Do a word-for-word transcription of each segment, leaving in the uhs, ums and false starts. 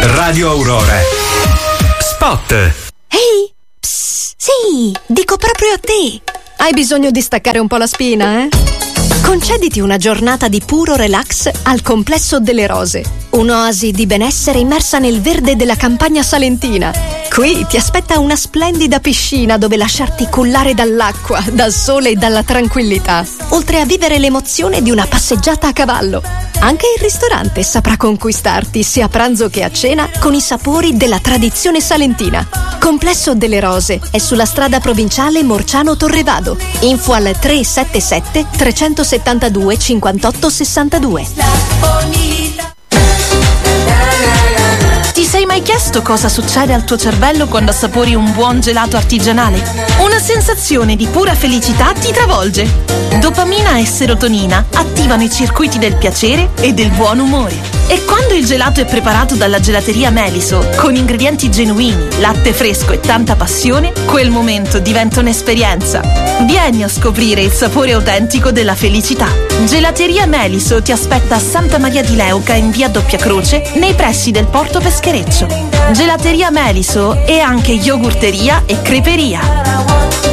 Radio Aurora. Spot. Ehi, psst, sì, dico proprio a te. Hai bisogno di staccare un po' la spina, eh? Concediti una giornata di puro relax al Complesso delle Rose, un'oasi di benessere immersa nel verde della campagna salentina. Qui ti aspetta una splendida piscina dove lasciarti cullare dall'acqua, dal sole e dalla tranquillità, oltre a vivere l'emozione di una passeggiata a cavallo. Anche il ristorante saprà conquistarti sia a pranzo che a cena con i sapori della tradizione salentina. Complesso delle Rose è sulla strada provinciale Morciano-Torrevado. Info al tre sette sette tre sette due cinque otto sei due. Ti sei mai chiesto cosa succede al tuo cervello quando assapori un buon gelato artigianale? Una sensazione di pura felicità ti travolge. Dopamina e serotonina attivano i circuiti del piacere e del buon umore. E quando il gelato è preparato dalla gelateria Meliso, con ingredienti genuini, latte fresco e tanta passione, quel momento diventa un'esperienza. Vieni a scoprire il sapore autentico della felicità. Gelateria Meliso ti aspetta a Santa Maria di Leuca in via Doppia Croce, nei pressi del Porto Peschereccio. Gelateria Meliso e anche yogurteria e creperia.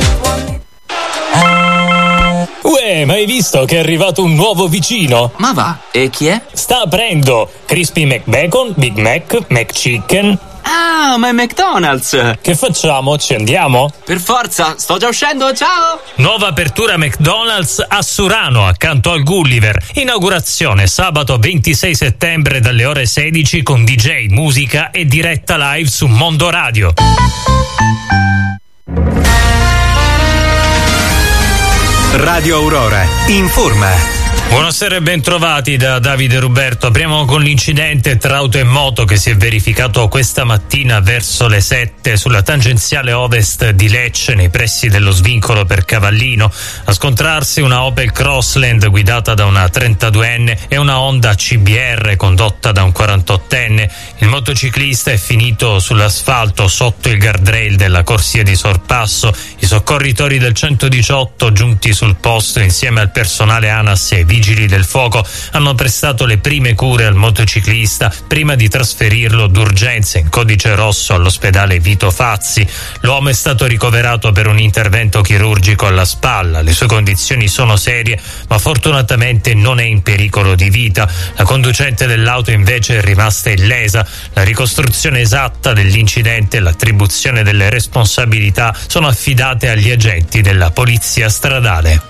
Uè, ma hai visto che è arrivato un nuovo vicino? Ma va, e chi è? Sta aprendo Crispy McBacon, Big Mac, McChicken. Ah, ma è McDonald's! Che facciamo? Ci andiamo? Per forza, sto già uscendo, ciao! Nuova apertura McDonald's a Surano, accanto al Gulliver. Inaugurazione sabato ventisei settembre dalle ore sedici con D J, musica e diretta live su Mondo Radio. Radio Aurora informa. Buonasera e bentrovati da Davide Ruberto. Apriamo con l'incidente tra auto e moto che si è verificato questa mattina verso le sette sulla tangenziale ovest di Lecce, nei pressi dello svincolo per Cavallino. A scontrarsi una Opel Crossland guidata da una trentaduenne e una Honda C B R condotta da un quarantottenne. Il motociclista è finito sull'asfalto sotto il guardrail della corsia di sorpasso. I soccorritori del centodiciotto, giunti sul posto insieme al personale ANAS e Vigili del Fuoco, hanno prestato le prime cure al motociclista prima di trasferirlo d'urgenza in codice rosso all'ospedale Vito Fazzi. L'uomo è stato ricoverato per un intervento chirurgico alla spalla. Le sue condizioni sono serie, ma fortunatamente non è in pericolo di vita. La conducente dell'auto invece è rimasta illesa. La ricostruzione esatta dell'incidente e l'attribuzione delle responsabilità sono affidate agli agenti della polizia stradale.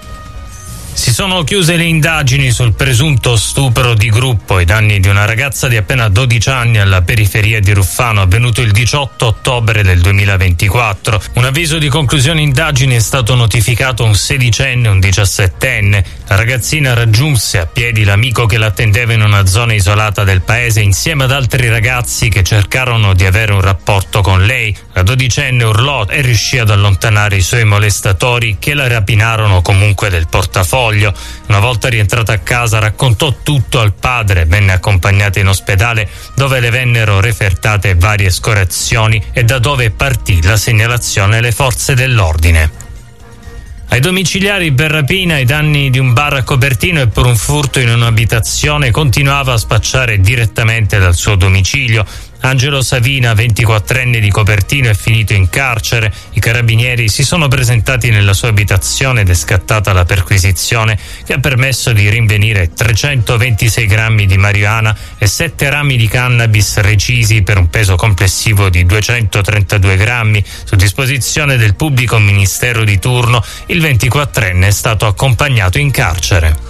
Si sono chiuse le indagini sul presunto stupro di gruppo ai danni di una ragazza di appena dodici anni alla periferia di Ruffano, avvenuto il diciotto ottobre del duemilaventiquattro. Un avviso di conclusione indagini è stato notificato a un sedicenne e un diciassettenne. La ragazzina raggiunse a piedi l'amico che l'attendeva in una zona isolata del paese insieme ad altri ragazzi che cercarono di avere un rapporto con lei. La dodicenne urlò e riuscì ad allontanare i suoi molestatori, che la rapinarono comunque del portafoglio. Una volta rientrata a casa raccontò tutto al padre, venne accompagnata in ospedale dove le vennero refertate varie scorrezioni e da dove partì la segnalazione alle forze dell'ordine. Ai domiciliari per rapina ai danni di un bar a Copertino e per un furto in un'abitazione continuava a spacciare direttamente dal suo domicilio. Angelo Savina, ventiquattrenne di Copertino, è finito in carcere. I carabinieri si sono presentati nella sua abitazione ed è scattata la perquisizione che ha permesso di rinvenire trecentoventisei grammi di marijuana e sette rami di cannabis recisi per un peso complessivo di duecentotrentadue grammi. Su disposizione del pubblico ministero di turno, il ventiquattrenne è stato accompagnato in carcere.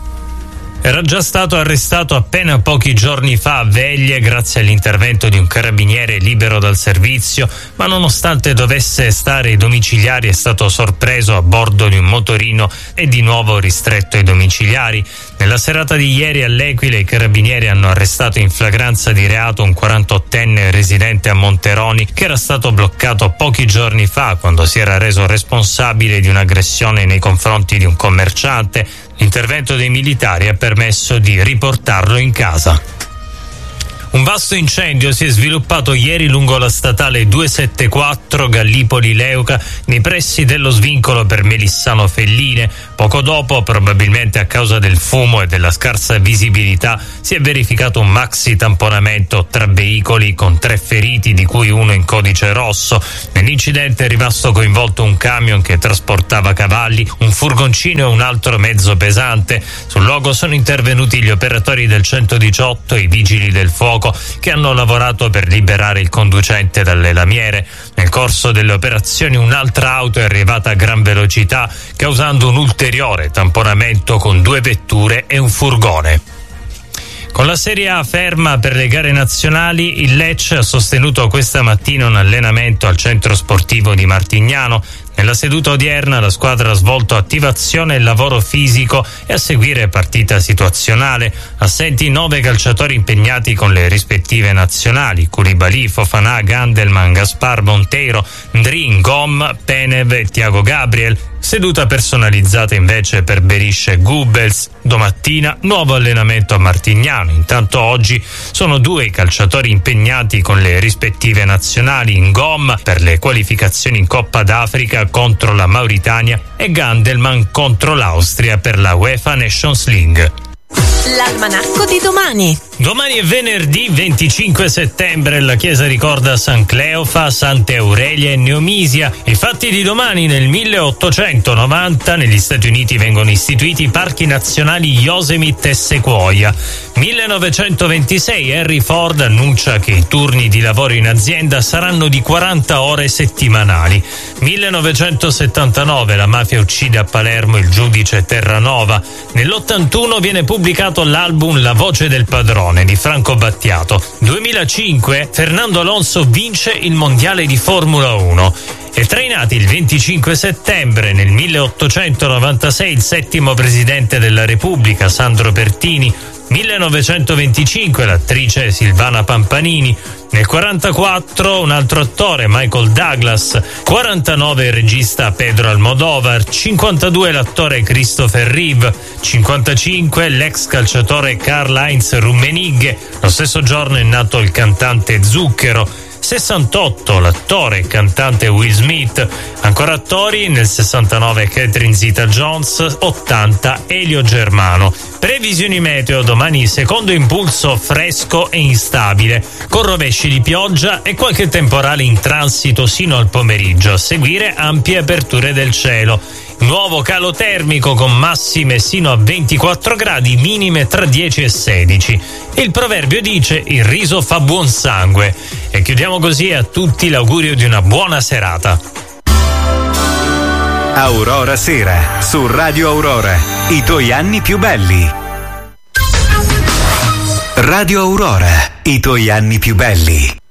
Era già stato arrestato appena pochi giorni fa a Veglie grazie all'intervento di un carabiniere libero dal servizio, ma nonostante dovesse stare ai domiciliari è stato sorpreso a bordo di un motorino e di nuovo ristretto ai domiciliari. Nella serata di ieri all'Equile i carabinieri hanno arrestato in flagranza di reato un quarantottenne residente a Monteroni che era stato bloccato pochi giorni fa quando si era reso responsabile di un'aggressione nei confronti di un commerciante. L'intervento dei militari ha permesso di riportarlo in casa. Un vasto incendio si è sviluppato ieri lungo la statale duecentosettantaquattro Gallipoli-Leuca nei pressi dello svincolo per Melissano Felline. Poco dopo, probabilmente a causa del fumo e della scarsa visibilità, si è verificato un maxi tamponamento tra veicoli con tre feriti, di cui uno in codice rosso. Nell'incidente è rimasto coinvolto un camion che trasportava cavalli, un furgoncino e un altro mezzo pesante. Sul luogo sono intervenuti gli operatori del centodiciotto e i vigili del fuoco, che hanno lavorato per liberare il conducente dalle lamiere. Nel corso delle operazioni un'altra auto è arrivata a gran velocità, causando un ulteriore tamponamento con due vetture e un furgone. Con la Serie A ferma per le gare nazionali, il Lecce ha sostenuto questa mattina un allenamento al centro sportivo di Martignano. Nella seduta odierna la squadra ha svolto attivazione e lavoro fisico e a seguire partita situazionale. Assenti nove calciatori impegnati con le rispettive nazionali: Koulibaly, Fofana, Gandelman, Gaspar, Monteiro, Ndrin, Gom, Penev e Thiago Gabriel. Seduta personalizzata invece per Berisha e Goebbels. Domattina nuovo allenamento a Martignano. Intanto oggi sono due i calciatori impegnati con le rispettive nazionali: Ngom per le qualificazioni in Coppa d'Africa contro la Mauritania e Gandelman contro l'Austria per la UEFA Nations League. L'almanacco di domani. Domani è venerdì venticinque settembre, la chiesa ricorda San Cleofa, Santa Aurelia e Neomisia. I fatti di domani: nel milleottocentonovanta negli Stati Uniti vengono istituiti i parchi nazionali Yosemite e Sequoia. millenovecentoventisei Henry Ford annuncia che i turni di lavoro in azienda saranno di quaranta ore settimanali. millenovecentosettantanove la mafia uccide a Palermo il giudice Terranova. Nell'ottantuno viene pubblicato l'album La voce del padrone di Franco Battiato. duemilacinque Fernando Alonso vince il mondiale di Formula uno. È trainati il venticinque settembre nel milleottocentonovantasei il settimo presidente della Repubblica, Sandro Pertini. millenovecentoventicinque l'attrice Silvana Pampanini. Nel quarantaquattro un altro attore, Michael Douglas. quarantanove il regista Pedro Almodovar. cinquantadue l'attore Christopher Reeve. cinquantacinque l'ex calciatore Karl-Heinz Rummenigge. Lo stesso giorno è nato il cantante Zucchero. sessantotto l'attore e cantante Will Smith. Ancora attori: nel sessantanove Catherine Zeta-Jones, ottanta Elio Germano. Previsioni meteo: domani secondo impulso fresco e instabile, con rovesci di pioggia e qualche temporale in transito sino al pomeriggio, a seguire ampie aperture del cielo. Nuovo calo termico con massime sino a ventiquattro gradi, minime tra dieci e sedici. Il proverbio dice: il riso fa buon sangue. E chiudiamo così a tutti l'augurio di una buona serata. Aurora Sera su Radio Aurora, i tuoi anni più belli. Radio Aurora, i tuoi anni più belli.